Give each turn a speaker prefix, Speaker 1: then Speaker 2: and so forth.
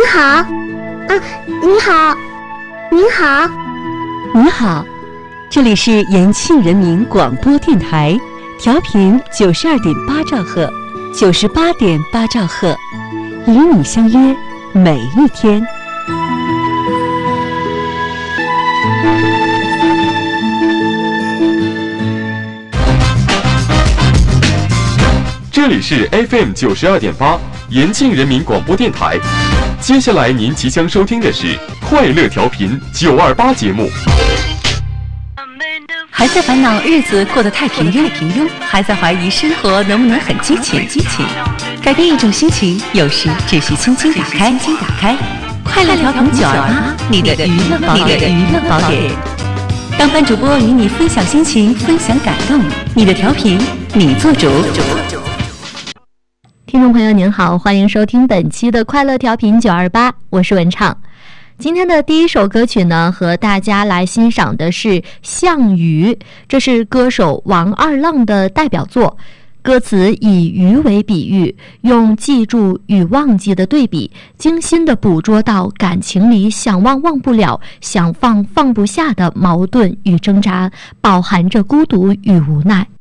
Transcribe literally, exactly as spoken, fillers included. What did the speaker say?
Speaker 1: 好，啊，你好，您好，
Speaker 2: 你好，这里是延庆人民广播电台，调频九十二点八兆赫，九十八点八兆赫，与你相约每一天。
Speaker 3: 这里是 F M 九十二点八，延庆人民广播电台。接下来您即将收听的是快乐调频九二八节目。
Speaker 2: 还在烦恼日子过得太平庸，平庸，还在怀疑生活能不能很激情，激情。改变一种心情，有时只需轻轻打开，轻打开。快乐调频九二八，你的娱乐宝典，娱乐宝典。当班主播与你分享心情，分享感动，你的调频，你做主。
Speaker 4: 听众朋友您好，欢迎收听本期的快乐调频九二八，我是文畅。今天的第一首歌曲呢，和大家来欣赏的是《项羽》，这是歌手王二浪的代表作。歌词以鱼为比喻，用记住与忘记的对比，精心地捕捉到感情里想忘忘不了、想放放不下的矛盾与挣扎，饱含着孤独与无奈。